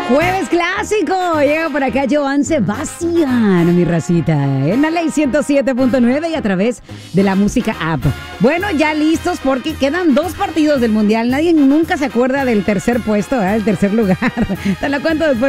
Jueves clásico, llega por acá Joan Sebastián, mi racita, en la ley 107.9 y a través de la música app. Bueno, ya listos porque quedan 2 partidos del mundial, nadie nunca se acuerda del tercer puesto, el tercer lugar. Te lo cuento después.